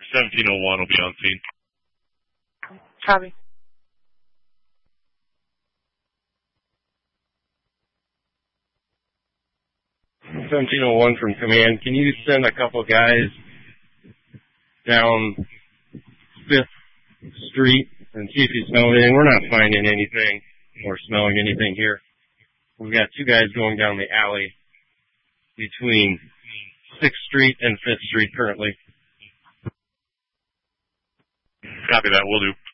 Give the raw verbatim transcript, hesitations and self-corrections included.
seventeen oh one will be on scene. Copy. seventeen oh one from command. Can you send a couple guys down fifth Street and see if you smell anything? We're not finding anything or smelling anything here. We've got two guys going down the alley between sixth Street and fifth Street currently. Copy that. We'll do.